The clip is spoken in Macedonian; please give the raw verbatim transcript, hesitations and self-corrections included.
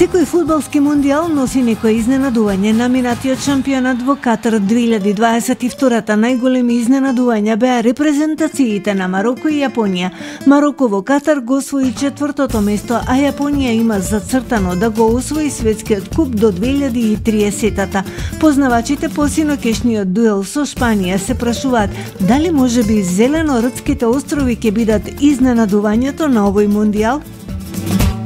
Секој фудбалски мундијал носи некој изненадување. На минатиот шампионат во Катар две илјади дваесет и втората најголеми изненадувања беа репрезентациите на Мароко и Јапонија. Мароко во Катар го освои четвртото место, а Јапонија има зацртано да го освои светскиот куп до две илјади и триесетата. Познавачите по синокешниот дуел со Шпанија се прашуваат дали можеби Зеленородските острови ќе бидат изненадувањето на овој мундијал?